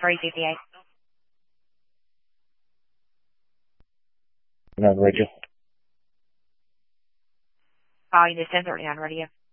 358. No, radio. Oh, you just sent it on radio.